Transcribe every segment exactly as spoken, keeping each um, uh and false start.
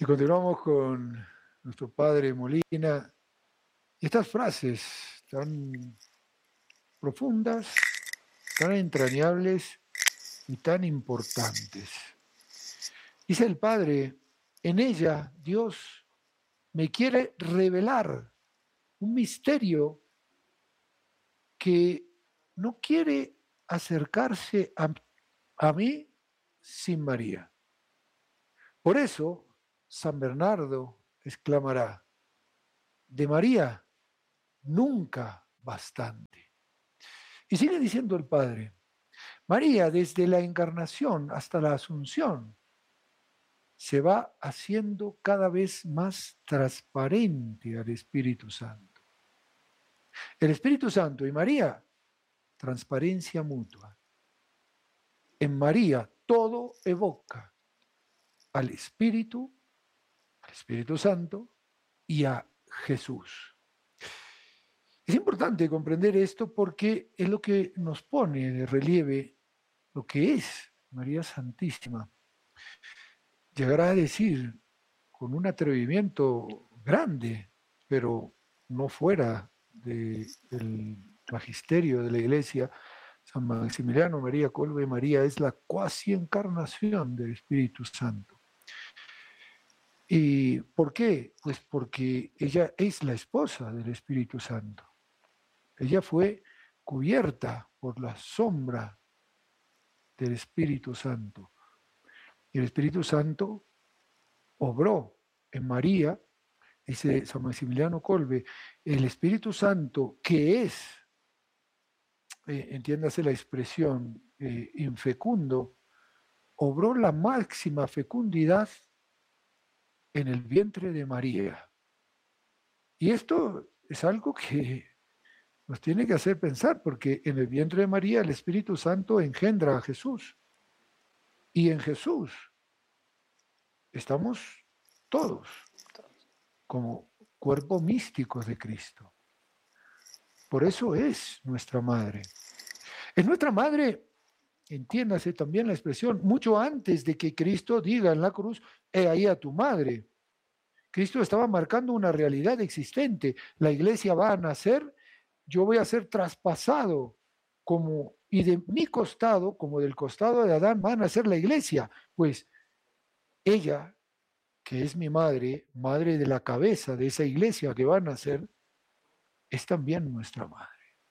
Y continuamos con nuestro padre Molina. Estas frases tan profundas, tan entrañables y tan importantes. Dice el padre, en ella Dios me quiere revelar un misterio que no quiere acercarse a, a mí sin María. Por eso, San Bernardo exclamará, de María nunca bastante. Y sigue diciendo el Padre, María desde la encarnación hasta la asunción se va haciendo cada vez más transparente al Espíritu Santo. El Espíritu Santo y María, transparencia mutua. En María todo evoca al Espíritu, al Espíritu Santo y a Jesús. Es importante comprender esto porque es lo que nos pone de relieve lo que es María Santísima. Llegará a decir con un atrevimiento grande, pero no fuera del magisterio de la Iglesia, San Maximiliano María Kolbe María es la cuasi encarnación del Espíritu Santo. ¿Y por qué? Pues porque ella es la esposa del Espíritu Santo. Ella fue cubierta por la sombra del Espíritu Santo. Y el Espíritu Santo obró en María, dice San Maximiliano Kolbe, el Espíritu Santo que es, eh, entiéndase la expresión, eh, infecundo, obró la máxima fecundidad en el vientre de María. Y esto es algo que nos tiene que hacer pensar, porque en el vientre de María el Espíritu Santo engendra a Jesús. Y en Jesús estamos todos como cuerpo místico de Cristo. Por eso es nuestra madre. Es nuestra madre, entiéndase también la expresión, mucho antes de que Cristo diga en la cruz, he ahí a tu madre. Cristo estaba marcando una realidad existente. La iglesia va a nacer, yo voy a ser traspasado como, y de mi costado, como del costado de Adán, va a nacer la iglesia. Pues ella, que es mi madre, madre de la cabeza de esa iglesia que va a nacer, es también nuestra madre.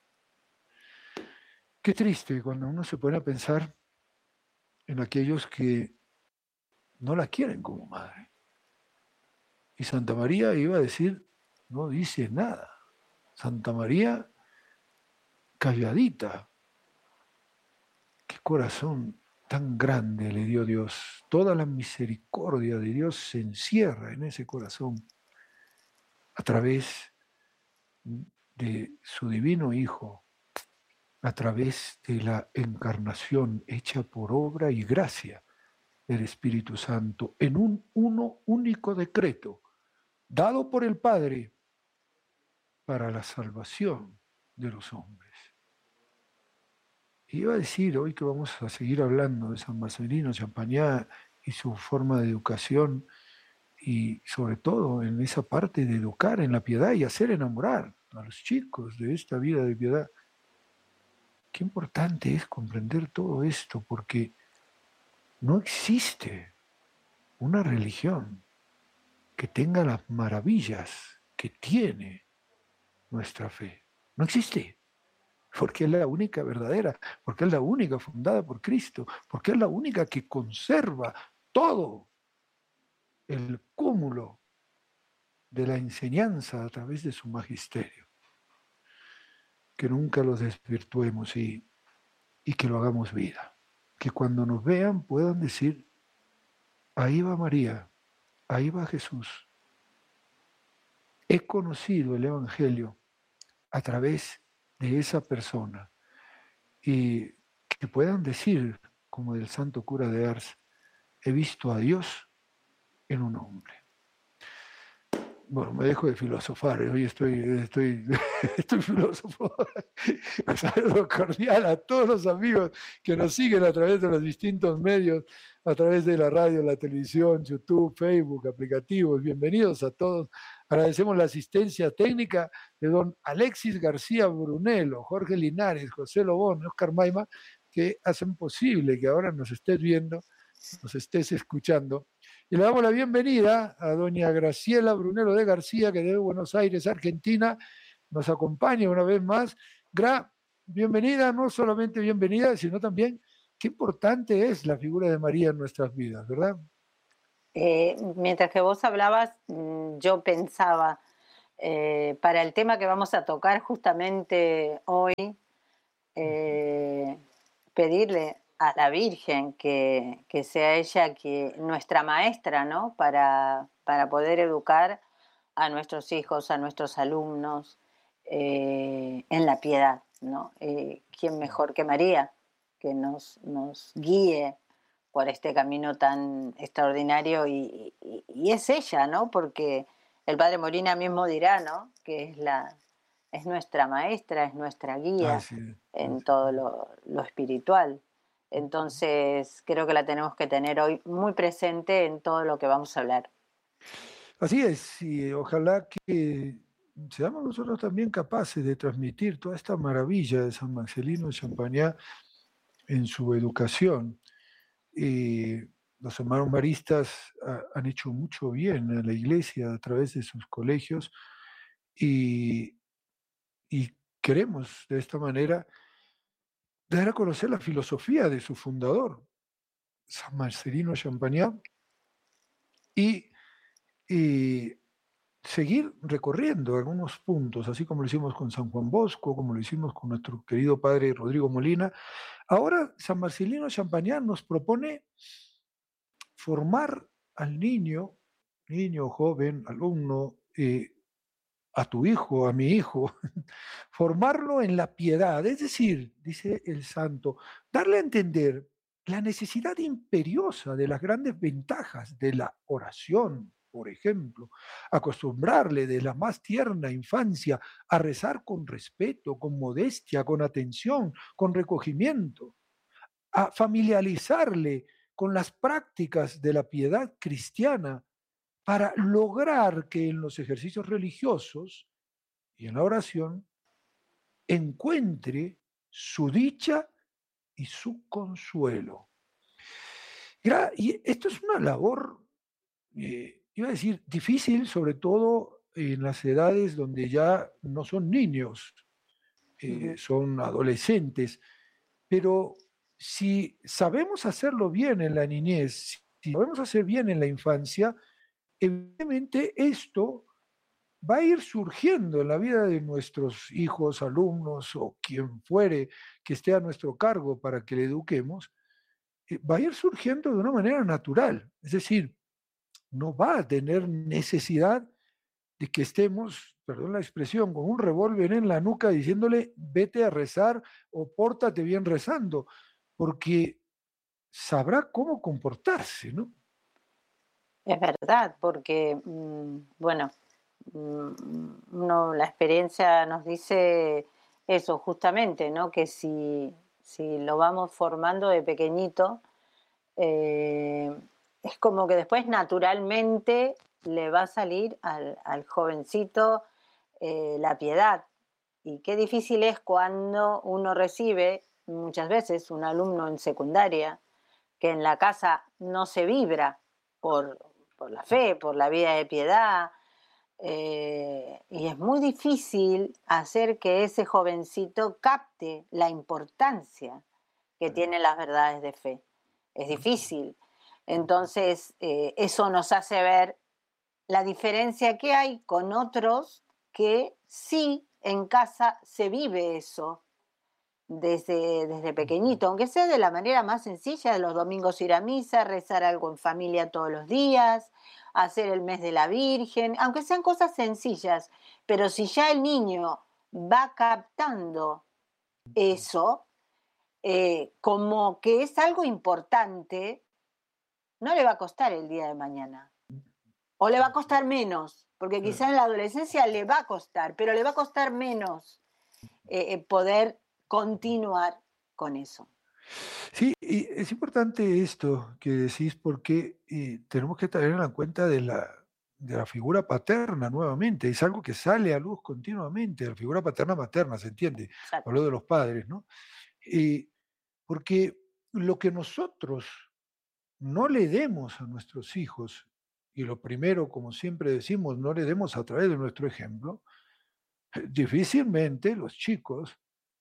Qué triste cuando uno se pone a pensar en aquellos que no la quieren como madre. Y Santa María iba a decir, no dice nada. Santa María, calladita. Qué corazón tan grande le dio Dios. Toda la misericordia de Dios se encierra en ese corazón a través de su divino Hijo, a través de la encarnación hecha por obra y gracia del Espíritu Santo, en un uno único decreto, dado por el Padre para la salvación de los hombres. Y iba a decir hoy que vamos a seguir hablando de San Marcelino Champagnat y su forma de educación, y sobre todo en esa parte de educar en la piedad y hacer enamorar a los chicos de esta vida de piedad. Qué importante es comprender todo esto, porque no existe una religión que tenga las maravillas que tiene nuestra fe. No existe, porque es la única verdadera, porque es la única fundada por Cristo, porque es la única que conserva todo el cúmulo de la enseñanza a través de su magisterio. Que nunca lo desvirtuemos y, y que lo hagamos vida. Que cuando nos vean puedan decir, ahí va María, ahí va Jesús. He conocido el Evangelio a través de esa persona. Y que puedan decir, como del santo cura de Ars, he visto a Dios en un hombre. Bueno, me dejo de filosofar, hoy estoy, estoy, estoy filósofo. Un saludo cordial a todos los amigos que nos siguen a través de los distintos medios, a través de la radio, la televisión, YouTube, Facebook, aplicativos. Bienvenidos a todos. Agradecemos la asistencia técnica de don Alexis García Brunello, Jorge Linares, José Lobón, Oscar Maima, que hacen posible que ahora nos estés viendo, nos estés escuchando. Y le damos la bienvenida a doña Graciela Brunello de García, que de Buenos Aires, Argentina, nos acompaña una vez más. Gra, bienvenida, no solamente bienvenida, sino también qué importante es la figura de María en nuestras vidas, ¿verdad? Eh, mientras que vos hablabas, yo pensaba, eh, para el tema que vamos a tocar justamente hoy, eh, pedirle a la Virgen que, que sea ella que, nuestra maestra, ¿no? Para, para poder educar a nuestros hijos, a nuestros alumnos, eh, en la piedad, ¿no? Eh, ¿Quién mejor que María que nos, nos guíe por este camino tan extraordinario? Y, y, y es ella, ¿no? Porque el Padre Molina mismo dirá, ¿no? Que es la es nuestra maestra, es nuestra guía Así es, en así todo es. lo, lo espiritual. Entonces creo que la tenemos que tener hoy muy presente en todo lo que vamos a hablar. Así es, y ojalá que seamos nosotros también capaces de transmitir toda esta maravilla de San Marcelino de Champagnat en su educación. Eh, los hermanos maristas ha, han hecho mucho bien a la iglesia a través de sus colegios y, y queremos de esta manera dar a conocer la filosofía de su fundador, San Marcelino Champagnat, y, y seguir recorriendo algunos puntos, así como lo hicimos con San Juan Bosco, como lo hicimos con nuestro querido padre Rodrigo Molina. Ahora San Marcelino Champagnat nos propone formar al niño, niño, joven, alumno, eh, a tu hijo, a mi hijo, formarlo en la piedad, es decir, dice el santo, darle a entender la necesidad imperiosa de las grandes ventajas de la oración, por ejemplo, acostumbrarle de la más tierna infancia a rezar con respeto, con modestia, con atención, con recogimiento, a familiarizarle con las prácticas de la piedad cristiana para lograr que en los ejercicios religiosos y en la oración encuentre su dicha y su consuelo. Y esto es una labor, eh, iba a decir, difícil, sobre todo en las edades donde ya no son niños, eh, Uh-huh. son adolescentes, pero si sabemos hacerlo bien en la niñez, si sabemos hacer bien en la infancia, evidentemente esto va a ir surgiendo en la vida de nuestros hijos, alumnos o quien fuere que esté a nuestro cargo para que le eduquemos, eh, va a ir surgiendo de una manera natural. Es decir, no va a tener necesidad de que estemos, perdón la expresión, con un revólver en la nuca diciéndole vete a rezar o pórtate bien rezando, porque sabrá cómo comportarse, ¿no? Es verdad, porque, mmm, bueno, mmm, no, la experiencia nos dice eso justamente, ¿no? Que si, si lo vamos formando de pequeñito, eh, es como que después naturalmente le va a salir al, al jovencito eh, la piedad. Y qué difícil es cuando uno recibe, muchas veces, un alumno en secundaria, que en la casa no se vibra por, por la fe, por la vida de piedad, eh, y es muy difícil hacer que ese jovencito capte la importancia que tienen las verdades de fe. Es difícil. Entonces, eh, eso nos hace ver la diferencia que hay con otros que sí en casa se vive eso desde, desde pequeñito, aunque sea de la manera más sencilla, de los domingos ir a misa, rezar algo en familia todos los días, hacer el mes de la Virgen, aunque sean cosas sencillas, pero si ya el niño va captando eso, eh, como que es algo importante, no le va a costar el día de mañana. O le va a costar menos, porque Claro. quizá en la adolescencia le va a costar, pero le va a costar menos eh, eh, poder continuar con eso. Sí, y es importante esto que decís porque eh, tenemos que tener en cuenta de la, de la figura paterna nuevamente. Es algo que sale a luz continuamente, la figura paterna materna, ¿se entiende? Exacto. Hablo de los padres, ¿no? Eh, porque lo que nosotros no le demos a nuestros hijos, y lo primero, como siempre decimos, no le demos a través de nuestro ejemplo, eh, difícilmente los chicos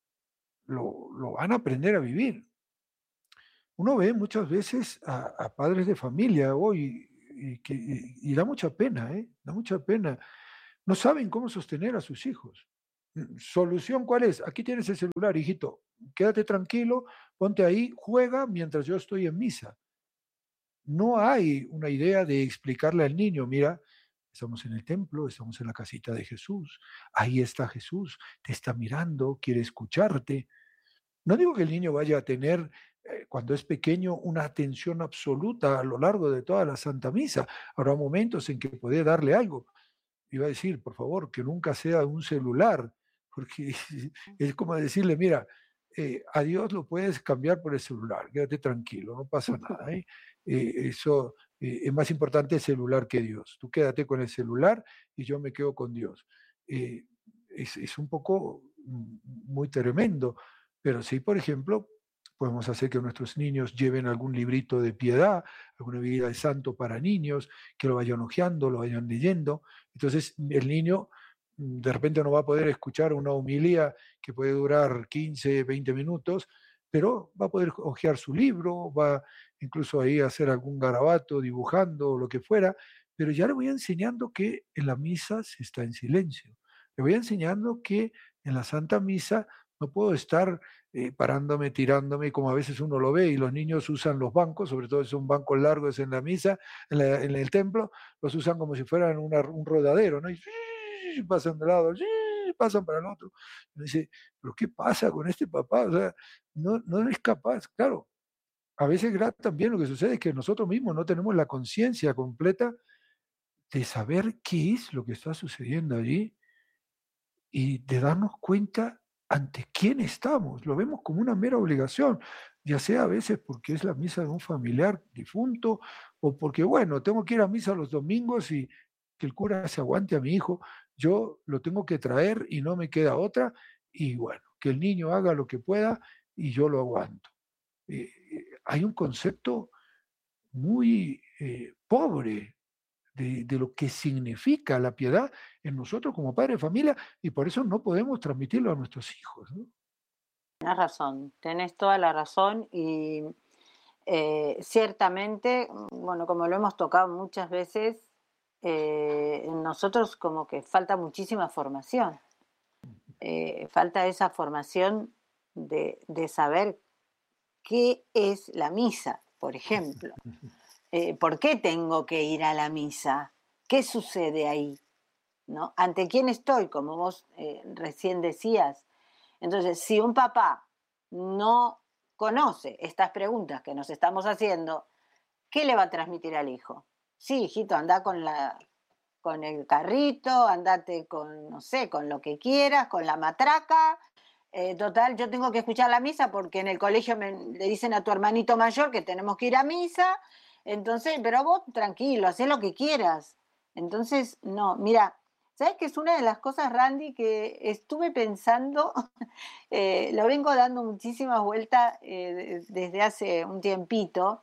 lo, lo van a aprender a vivir. Uno ve muchas veces a, a padres de familia hoy y, que, y- y da mucha pena, ¿eh? Da mucha pena. No saben cómo sostener a sus hijos. Mm, ¿Solución cuál es? Aquí tienes el celular, hijito. Quédate tranquilo, ponte ahí, juega mientras yo estoy en misa. No hay una idea de explicarle al niño, mira, estamos en el templo, estamos en la casita de Jesús, ahí está Jesús, te está mirando, quiere escucharte. No digo que el niño vaya a tener, eh, cuando es pequeño, una atención absoluta a lo largo de toda la Santa Misa. Habrá momentos en que puede darle algo. Iba a decir, por favor, que nunca sea un celular, porque es como decirle, mira, eh, a Dios lo puedes cambiar por el celular, quédate tranquilo, no pasa nada. ¿eh? Eh, eso eh, es más importante el celular que Dios. Tú quédate con el celular y yo me quedo con Dios. Eh, es, es un poco mm, muy tremendo, pero sí, por ejemplo, podemos hacer que nuestros niños lleven algún librito de piedad, alguna vida de santo para niños, que lo vayan hojeando, lo vayan leyendo. Entonces el niño mm, de repente no va a poder escuchar una homilía que puede durar quince, veinte minutos, pero va a poder hojear su libro, va incluso ahí a hacer algún garabato, dibujando o lo que fuera, pero ya le voy enseñando que en la misa se está en silencio. Le voy enseñando que en la Santa Misa no puedo estar eh, parándome, tirándome, como a veces uno lo ve, y los niños usan los bancos, sobre todo si son bancos largos en la misa, en, la, en el templo, los usan como si fueran una, un rodadero, ¿no? Y pasan de lado, pasan para el otro. Y dice, ¿pero qué pasa con este papá? O sea, no, no es capaz, claro. A veces también lo que sucede es que nosotros mismos no tenemos la conciencia completa de saber qué es lo que está sucediendo allí y de darnos cuenta ante quién estamos. Lo vemos como una mera obligación, ya sea a veces porque es la misa de un familiar difunto o porque, bueno, tengo que ir a misa los domingos y que el cura se aguante a mi hijo, yo lo tengo que traer y no me queda otra, y bueno, que el niño haga lo que pueda y yo lo aguanto. Eh, eh, hay un concepto muy eh, pobre de, de, lo que significa la piedad en nosotros como padres de familia y por eso no podemos transmitirlo a nuestros hijos. ¿no? Tenés razón, tenés toda la razón y eh, ciertamente, bueno, como lo hemos tocado muchas veces, eh, en nosotros como que falta muchísima formación. Eh, falta esa formación de, de saber qué es la misa, por ejemplo. Eh, ¿Por qué tengo que ir a la misa? ¿Qué sucede ahí? ¿No? ¿Ante quién estoy? Como vos eh, recién decías. Entonces, si un papá no conoce estas preguntas que nos estamos haciendo, ¿qué le va a transmitir al hijo? Sí, hijito, anda con la con el carrito, andate con, no sé, con lo que quieras, con la matraca. Eh, total, yo tengo que escuchar la misa porque en el colegio me, le dicen a tu hermanito mayor que tenemos que ir a misa. Entonces, pero vos tranquilo, haz lo que quieras. Entonces, no, mira, ¿sabes qué es una de las cosas, Randy, que estuve pensando? eh, lo vengo dando muchísimas vueltas eh, desde hace un tiempito,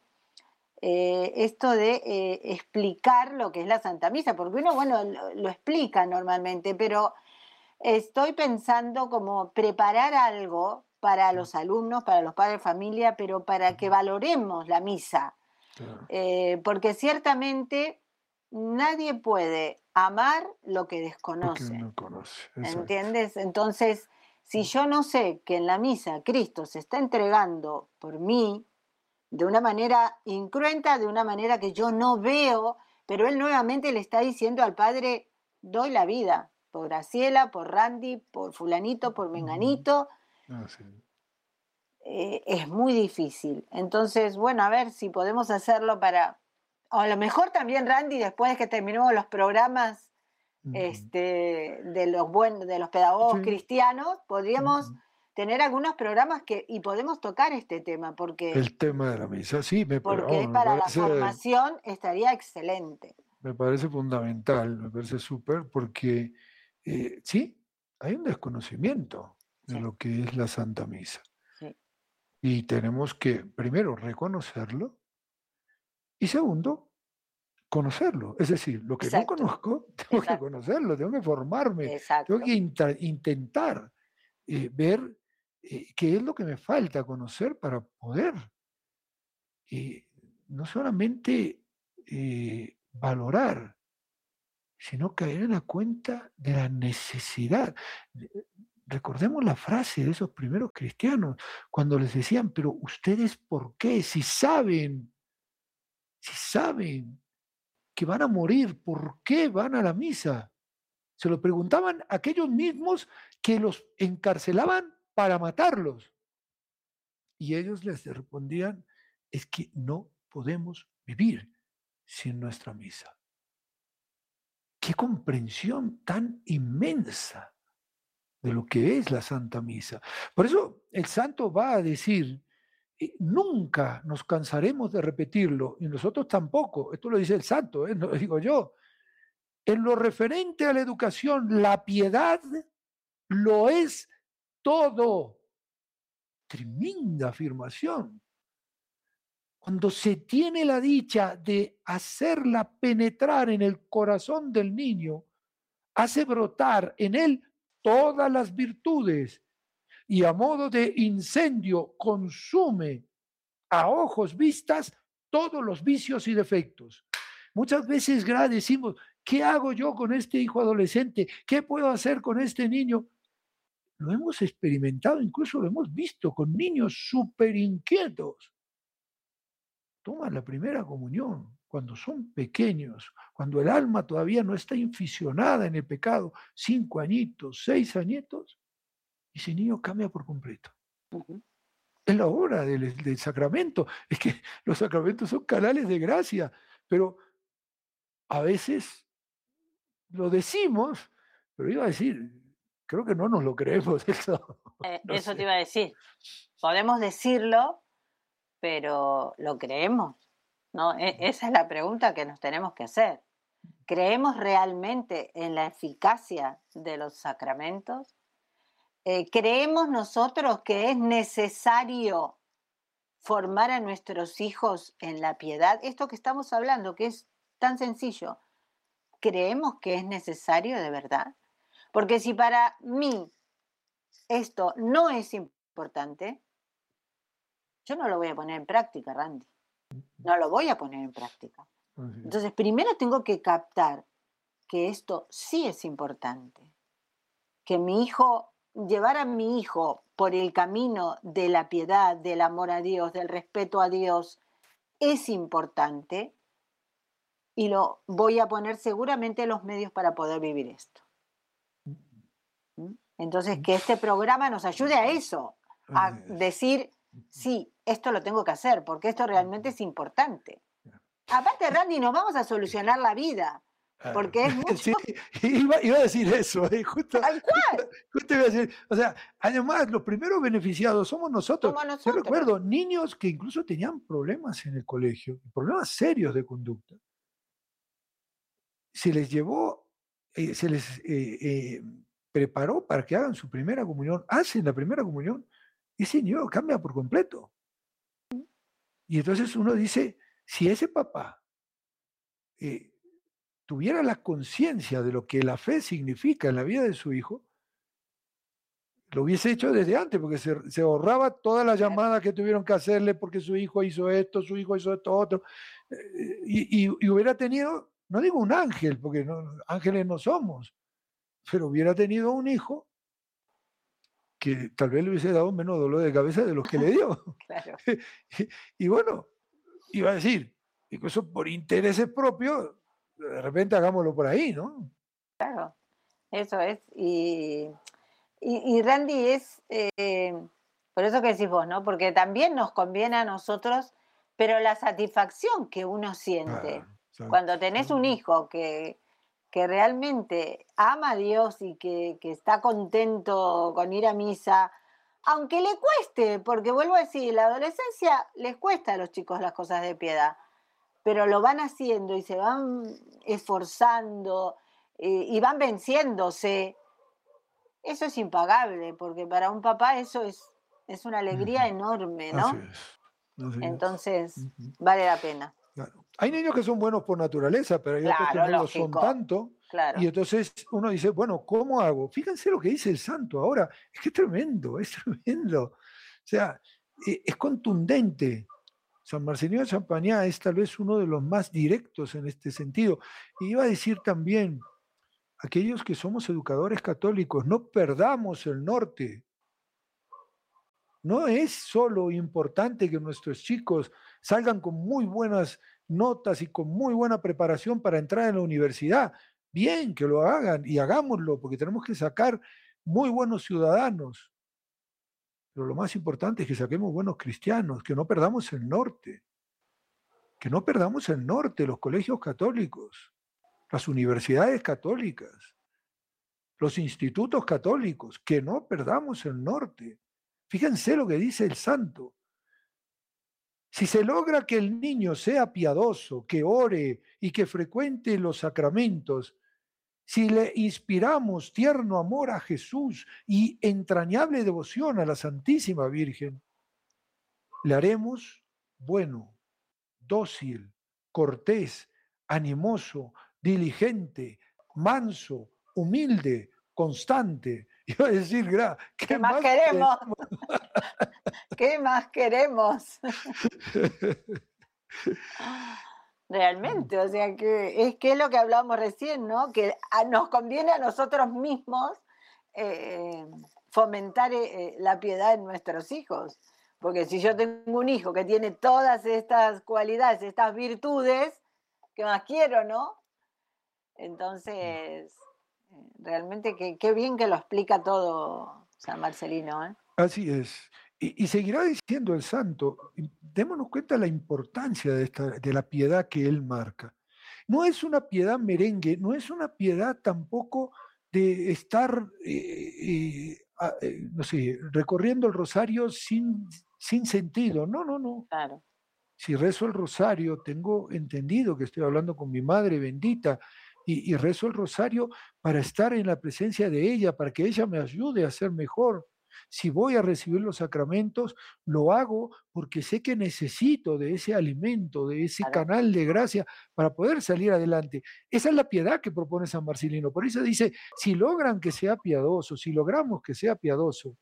eh, esto de eh, explicar lo que es la Santa Misa, porque uno, bueno, lo, lo explica normalmente, pero estoy pensando como preparar algo para los alumnos, para los padres de familia, pero para que valoremos la misa, Claro. eh, porque ciertamente nadie puede amar lo que Porque desconoce, no conoce, exacto. ¿entiendes? Entonces, si yo no sé que en la misa Cristo se está entregando por mí, de una manera incruenta, de una manera que yo no veo, pero él nuevamente le está diciendo al padre, doy la vida por Graciela, por Randy, por fulanito, por menganito, Ah, sí. eh, es muy difícil. Entonces, bueno, a ver si podemos hacerlo para o a lo mejor también, Randy, después de que terminemos los programas Ujú. este, de los buen, de los pedagogos Sí. cristianos, podríamos Ujú. tener algunos programas que, y podemos tocar este tema, porque, El tema de la misa, sí, me, pa- porque es vamos, me para la parece, formación, estaría excelente. me parece fundamental, me parece súper, porque eh, sí, hay un desconocimiento de Sí, lo que es la Santa Misa. sí, Y tenemos que, primero, reconocerlo y segundo, conocerlo. Es decir, lo que no exacto, conozco, tengo que exacto, conocerlo, tengo que formarme, tengo exacto. que inta- intentar eh, ver eh, qué es lo que me falta conocer para poder eh, no solamente eh, valorar, sino caer en la cuenta de la necesidad. Eh, Recordemos la frase de esos primeros cristianos, cuando les decían, pero ustedes por qué, si saben, si saben que van a morir, ¿por qué van a la misa? Se lo preguntaban aquellos mismos que los encarcelaban para matarlos. Y ellos les respondían, es que no podemos vivir sin nuestra misa. Qué comprensión tan inmensa de lo que es la Santa Misa. Por eso el santo va a decir, eh, nunca nos cansaremos de repetirlo, y nosotros tampoco, esto lo dice el santo, ¿eh? No lo digo yo. En lo referente a la educación, la piedad lo es todo. Tremenda afirmación. Cuando se tiene la dicha de hacerla penetrar en el corazón del niño, hace brotar en él todas las virtudes y a modo de incendio consume a ojos vistas todos los vicios y defectos. Muchas veces decimos, ¿qué hago yo con este hijo adolescente? ¿Qué puedo hacer con este niño? Lo hemos experimentado, incluso lo hemos visto con niños súper inquietos. Toman la primera comunión cuando son pequeños, cuando el alma todavía no está inficionada en el pecado, cinco añitos, seis añitos, y ese niño cambia por completo. Ujú. Es la obra del, del sacramento. Es que los sacramentos son canales de gracia, pero a veces lo decimos, pero iba a decir, creo que no nos lo creemos eso. Eh, No eso te sé. iba a decir. Podemos decirlo, pero ¿lo creemos? ¿No? E- esa es la pregunta que nos tenemos que hacer. ¿Creemos realmente en la eficacia de los sacramentos? Eh, ¿creemos nosotros que es necesario formar a nuestros hijos en la piedad? Esto que estamos hablando, que es tan sencillo, ¿creemos que es necesario de verdad? Porque si para mí esto no es importante, yo no lo voy a poner en práctica, Randy. No lo voy a poner en práctica. Así es. Entonces, primero tengo que captar que esto sí es importante, que mi hijo, llevar a mi hijo por el camino de la piedad, del amor a Dios, del respeto a Dios, es importante y lo voy a poner seguramente los medios para poder vivir esto. ¿Mm? Entonces, que este programa nos ayude a eso, Así a es. decir, sí, esto lo tengo que hacer, porque esto realmente es importante. Aparte, Randy, nos vamos a solucionar la vida, Claro. porque es mucho, Sí, iba, iba a decir eso, eh, justo, tal justo, cual, justo iba a decir, o sea, además los primeros beneficiados somos nosotros. somos Yo nosotros. recuerdo niños que incluso tenían problemas en el colegio, problemas serios de conducta. Se les llevó, eh, se les eh, eh, preparó para que hagan su primera comunión, hacen la primera comunión, y ese niño cambia por completo. Y entonces uno dice, si ese papá eh, tuviera la conciencia de lo que la fe significa en la vida de su hijo, lo hubiese hecho desde antes, porque se, se ahorraba todas las Claro. llamadas que tuvieron que hacerle porque su hijo hizo esto, su hijo hizo esto otro, eh, y, y, y, hubiera tenido, no digo un ángel, porque no, ángeles no somos, pero hubiera tenido un hijo que tal vez le hubiese dado menos dolor de cabeza de los que le dio. Claro. y, y bueno, iba a decir, incluso por intereses propios, de repente hagámoslo por ahí, ¿no? Claro, eso es. Y, y, y Randy, es eh, por eso que decís vos, ¿no? Porque también nos conviene a nosotros pero la satisfacción que uno siente Claro, cuando tenés un satisfacción. hijo que, que realmente ama a Dios y que, que está contento con ir a misa, aunque le cueste, porque vuelvo a decir, la adolescencia les cuesta a los chicos las cosas de piedad, pero lo van haciendo y se van esforzando eh, y van venciéndose. Eso es impagable, porque para un papá eso es, es una alegría Ujú. enorme, Así ¿no? es, así es. Entonces, Ujú. vale la pena. Claro. Hay niños que son buenos por naturaleza, pero hay otros que Claro, no lo son lógico, tanto. Y claro. entonces uno dice, bueno, ¿cómo hago? Fíjense lo que dice el santo ahora. Es que es tremendo, es tremendo. O sea, e- es contundente. San Marcelino de Champañá es tal vez uno de los más directos en este sentido. Y iba a decir también, aquellos que somos educadores católicos, no perdamos el norte. No es solo importante que nuestros chicos salgan con muy buenas notas y con muy buena preparación para entrar en la universidad. Bien, que lo hagan y hagámoslo, porque tenemos que sacar muy buenos ciudadanos. Pero lo más importante es que saquemos buenos cristianos, que no perdamos el norte, que no perdamos el norte, los colegios católicos, las universidades católicas, los institutos católicos, que no perdamos el norte. Fíjense lo que dice el santo. Si se logra que el niño sea piadoso, que ore y que frecuente los sacramentos, si le inspiramos tierno amor a Jesús y entrañable devoción a la Santísima Virgen, le haremos bueno, dócil, cortés, animoso, diligente, manso, humilde, constante. Iba a decir, gra, ¿Qué ¿qué más más queremos? queremos? ¿Qué más queremos? Realmente, o sea que es que es lo que hablábamos recién, ¿no? Que a- nos conviene a nosotros mismos eh, fomentar eh, eh, la piedad en nuestros hijos. Porque si yo tengo un hijo que tiene todas estas cualidades, estas virtudes, ¿qué más quiero, no? Entonces, eh, realmente qué qué bien que lo explica todo San Marcelino, ¿eh? Así es. Y, y seguirá diciendo el santo, y démonos cuenta la importancia de, esta, de la piedad que él marca. No es una piedad merengue, no es una piedad tampoco de estar, eh, eh, a- eh, no sé, recorriendo el rosario sin, sin sentido. No, no, no. Claro, Si rezo el rosario, tengo entendido que estoy hablando con mi madre bendita y, y rezo el rosario para estar en la presencia de ella, para que ella me ayude a ser mejor. Si voy a recibir los sacramentos, lo hago porque sé que necesito de ese alimento, de ese claro. canal de gracia para poder salir adelante. Esa es la piedad que propone San Marcelino. Por eso dice, si logran que sea piadoso, si logramos que sea piadoso,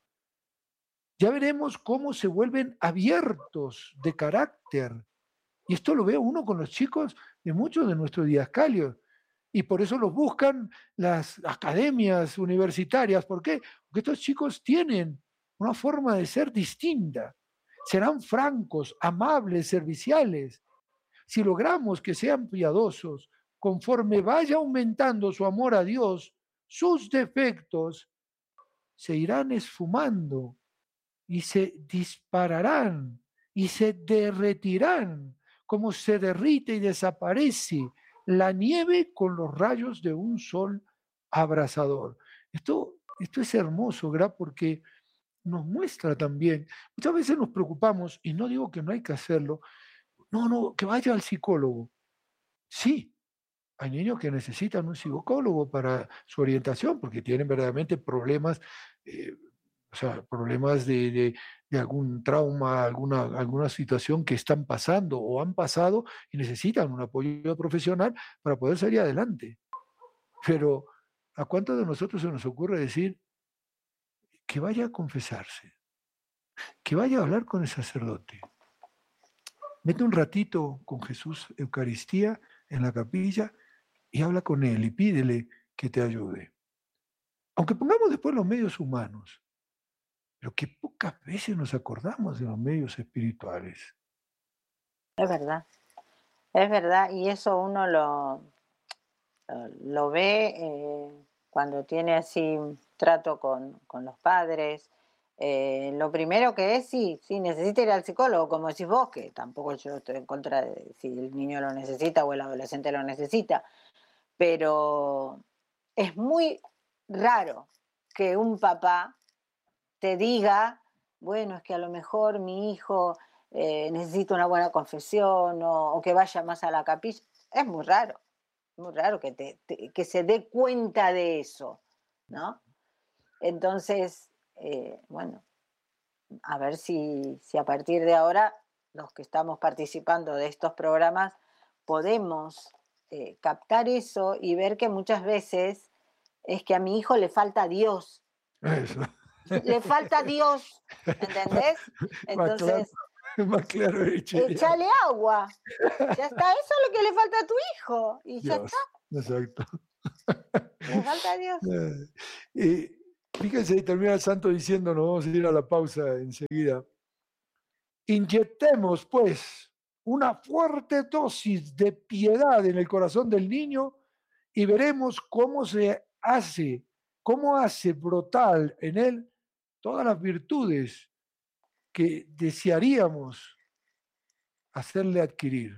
ya veremos cómo se vuelven abiertos de carácter, y esto lo veo uno con los chicos de muchos de nuestros didascalios. Y por eso los buscan las academias universitarias. ¿Por qué? Porque estos chicos tienen una forma de ser distinta. Serán francos, amables, serviciales. Si logramos que sean piadosos, conforme vaya aumentando su amor a Dios, sus defectos se irán esfumando y se dispararán y se derretirán como se derrite y desaparece la nieve con los rayos de un sol abrasador. Esto, esto es hermoso, ¿verdad? Porque nos muestra también, muchas veces nos preocupamos, y no digo que no hay que hacerlo, no, no, que vaya al psicólogo. Sí, hay niños que necesitan un psicólogo para su orientación porque tienen verdaderamente problemas, eh, o sea, problemas de, de- de algún trauma, alguna, alguna situación que están pasando o han pasado y necesitan un apoyo profesional para poder salir adelante. Pero ¿a cuántos de nosotros se nos ocurre decir que vaya a confesarse, que vaya a hablar con el sacerdote? Mete un ratito con Jesús, Eucaristía, en la capilla y habla con él y pídele que te ayude. Aunque pongamos después los medios humanos, pero que pocas veces nos acordamos de los medios espirituales. Es verdad, es verdad, y eso uno lo, lo, lo ve eh, cuando tiene así un trato con, con los padres. Eh, lo primero que es, sí, sí, necesita ir al psicólogo, como decís vos, que tampoco yo estoy en contra de si el niño lo necesita o el adolescente lo necesita, pero es muy raro que un papá te diga, bueno, es que a lo mejor mi hijo eh, necesita una buena confesión o, o que vaya más a la capilla. Es muy raro, muy raro que, te, te- que se dé cuenta de eso, ¿no? Entonces, eh, bueno, a ver si, si a partir de ahora los que estamos participando de estos programas podemos eh, captar eso y ver que muchas veces es que a mi hijo le falta Dios, Eso. le falta Dios, Más, ¿entendés? más claro, Entonces, más claro dicho, ya. échale agua, ya está, eso es lo que le falta a tu hijo y ya está, Dios, exacto. le falta Dios. Eh, y fíjense, termina el santo diciendo, nos vamos a ir a la pausa enseguida. Inyectemos, pues, una fuerte dosis de piedad en el corazón del niño y veremos cómo se hace, cómo hace brotar en él todas las virtudes que desearíamos hacerle adquirir.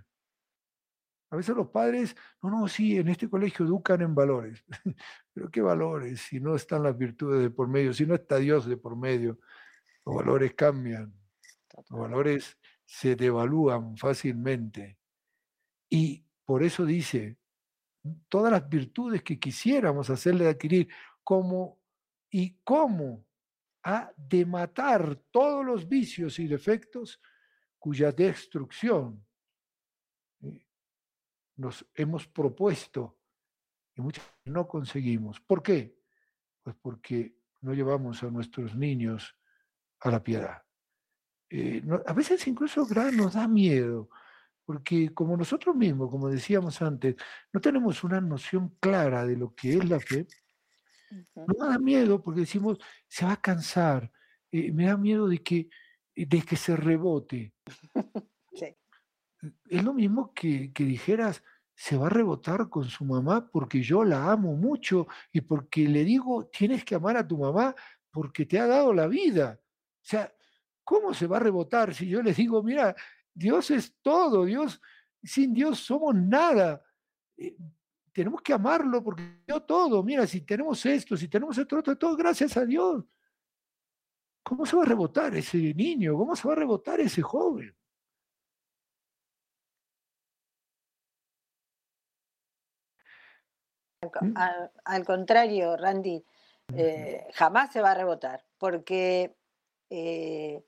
A veces los padres, no, no, sí, en este colegio educan en valores. Pero ¿qué valores si no están las virtudes de por medio, si no está Dios de por medio? Los valores cambian, los valores se devalúan fácilmente. Y por eso dice, todas las virtudes que quisiéramos hacerle adquirir, como y cómo ha de matar todos los vicios y defectos cuya destrucción eh, nos hemos propuesto y muchas veces no conseguimos. ¿Por qué? Pues porque no llevamos a nuestros niños a la piedad. Eh, no, a veces incluso nos da miedo, porque como nosotros mismos, como decíamos antes, no tenemos una noción clara de lo que es la fe, Uh-huh. nos da miedo porque decimos, se va a cansar, eh, me da miedo de que, de que se rebote. Sí. Es lo mismo que, que dijeras, se va a rebotar con su mamá porque yo la amo mucho y porque le digo, tienes que amar a tu mamá porque te ha dado la vida. O sea, ¿cómo se va a rebotar si yo les digo, mira, Dios es todo, Dios, sin Dios somos nada? Eh, tenemos que amarlo porque dio todo. Mira, si tenemos esto, si tenemos esto, otro, todo gracias a Dios. ¿Cómo se va a rebotar ese niño? ¿Cómo se va a rebotar ese joven? ¿Mm? Al, al contrario, Randy, eh, jamás se va a rebotar, porque eh,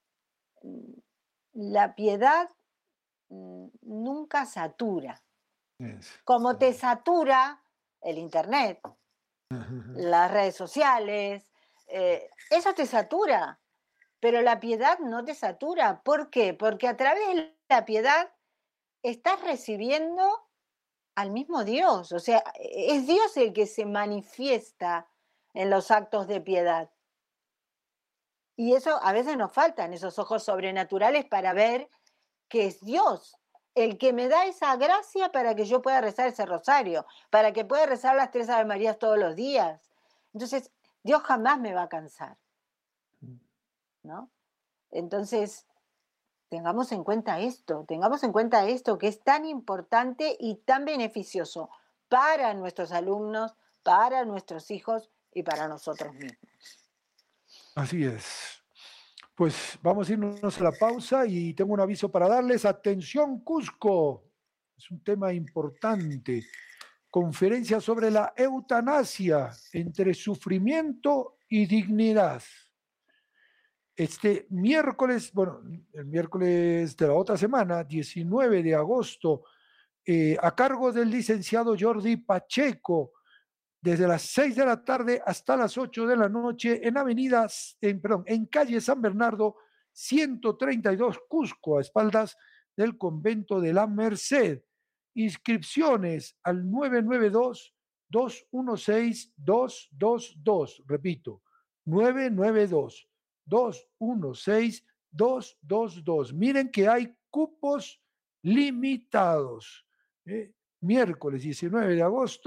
la piedad mm, nunca satura. Eso. Como te satura el internet, las redes sociales, eh, eso te satura, pero la piedad no te satura. ¿Por qué? Porque a través de la piedad estás recibiendo al mismo Dios, o sea, es Dios el que se manifiesta en los actos de piedad. Y eso a veces nos faltan esos ojos sobrenaturales para ver que es Dios el que me da esa gracia para que yo pueda rezar ese rosario, para que pueda rezar las tres Ave Marías todos los días. Entonces, Dios jamás me va a cansar, ¿no? Entonces, tengamos en cuenta esto, tengamos en cuenta esto que es tan importante y tan beneficioso para nuestros alumnos, para nuestros hijos y para nosotros mismos. Así es. Pues vamos a irnos a la pausa y tengo un aviso para darles. Atención, Cusco. Es un tema importante. Conferencia sobre la eutanasia entre sufrimiento y dignidad. Este miércoles, bueno, el miércoles de la otra semana, diecinueve de agosto, eh, a cargo del licenciado Jordi Pacheco, desde las seis de la tarde hasta las ocho de la noche en avenidas, en, perdón, en calle San Bernardo, ciento treinta y dos, Cusco, a espaldas del convento de la Merced. Inscripciones al nueve nueve dos, dos uno seis, dos dos dos. Repito, nueve nueve dos, dos uno seis, dos dos dos. Miren que hay cupos limitados. ¿eh? Miércoles diecinueve de agosto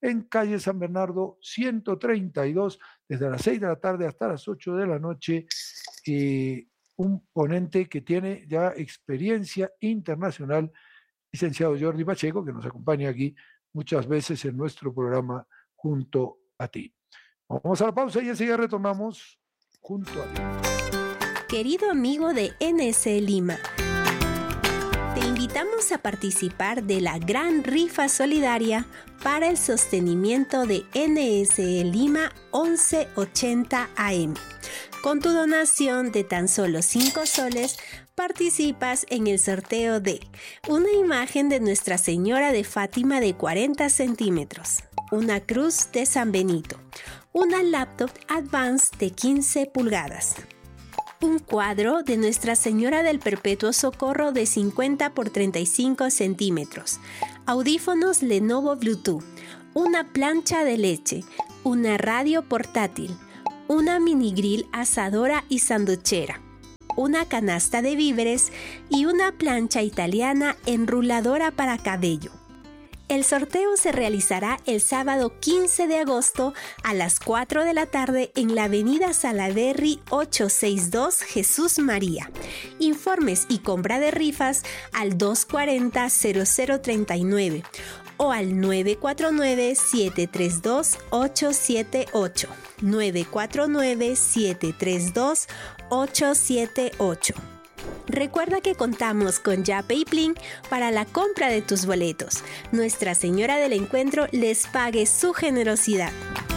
en calle San Bernardo ciento treinta y dos, desde las seis de la tarde hasta las ocho de la noche. Eh, un ponente que tiene ya experiencia internacional, licenciado Jordi Pacheco, que nos acompaña aquí muchas veces en nuestro programa Junto a Ti. Vamos a la pausa y enseguida retornamos Junto a Ti. Querido amigo de N S Lima, te invitamos a participar de la gran rifa solidaria para el sostenimiento de N S Lima once ochenta A M. Con tu donación de tan solo cinco soles, participas en el sorteo de una imagen de Nuestra Señora de Fátima de cuarenta centímetros, una cruz de San Benito, una laptop Advance de quince pulgadas, un cuadro de Nuestra Señora del Perpetuo Socorro de cincuenta por treinta y cinco centímetros, audífonos Lenovo Bluetooth, una plancha de leche, una radio portátil, una mini grill asadora y sanduchera, una canasta de víveres y una plancha italiana enruladora para cabello. El sorteo se realizará el sábado quince de agosto a las cuatro de la tarde en la avenida Salaverry ochocientos sesenta y dos Jesús María. Informes y compra de rifas al dos cuarenta cero cero treinta y nueve o al nueve cuatro nueve siete tres dos ocho siete ocho. nueve cuatro nueve siete tres dos ocho siete ocho. Recuerda que contamos con Yape y Plin para la compra de tus boletos. Nuestra Señora del Encuentro les pague su generosidad.